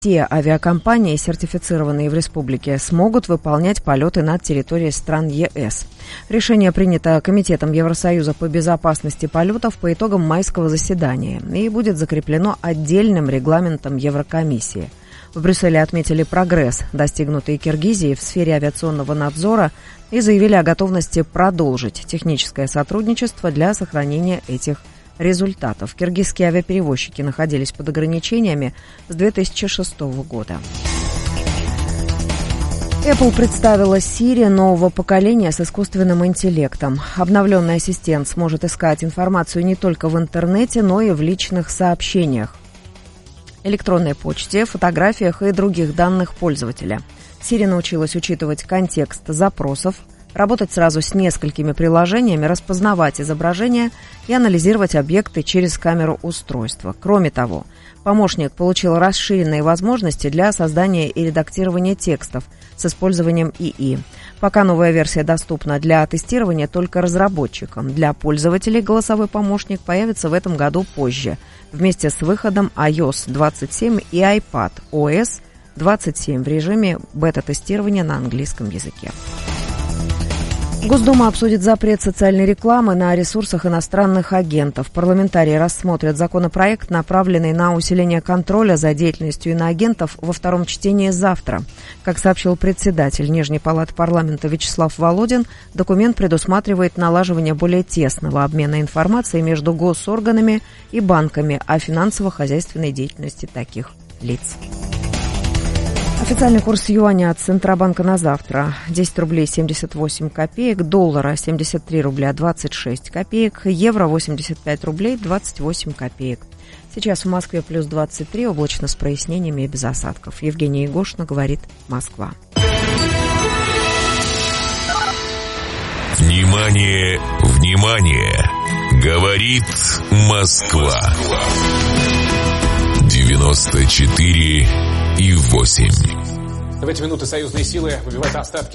Те авиакомпании, сертифицированные в республике, смогут выполнять полеты над территорией стран ЕС. Решение принято Комитетом Евросоюза по безопасности полетов по итогам майского заседания и будет закреплено отдельным регламентом Еврокомиссии. В Брюсселе отметили прогресс, достигнутый Киргизией в сфере авиационного надзора, и заявили о готовности продолжить техническое сотрудничество для сохранения этих результатов. Киргизские авиаперевозчики находились под ограничениями с 2006 года. Apple представила Siri нового поколения с искусственным интеллектом. Обновленный ассистент сможет искать информацию не только в интернете, но и в личных сообщениях, электронной почте, фотографиях и других данных пользователя. Siri научилась учитывать контекст запросов, работать сразу с несколькими приложениями, распознавать изображения и анализировать объекты через камеру устройства. Кроме того, помощник получил расширенные возможности для создания и редактирования текстов с использованием ИИ. Пока новая версия доступна для тестирования только разработчикам. Для пользователей голосовой помощник появится в этом году позже, вместе с выходом iOS 27 и iPad OS 27 в режиме бета-тестирования на английском языке. Госдума обсудит запрет социальной рекламы на ресурсах иностранных агентов. Парламентарии рассмотрят законопроект, направленный на усиление контроля за деятельностью иноагентов, во втором чтении завтра. Как сообщил председатель Нижней палаты парламента Вячеслав Володин, документ предусматривает налаживание более тесного обмена информацией между госорганами и банками о финансово-хозяйственной деятельности таких лиц. Официальный курс юаня от Центробанка на завтра: 10 рублей 78 копеек, доллара 73 рубля 26 копеек, евро 85 рублей 28 копеек. Сейчас в Москве плюс 23, облачно с прояснениями и без осадков. Евгения Егошина, говорит Москва. Внимание, внимание! Говорит Москва. 94,8. В эти минуты союзные силы выбивают остатки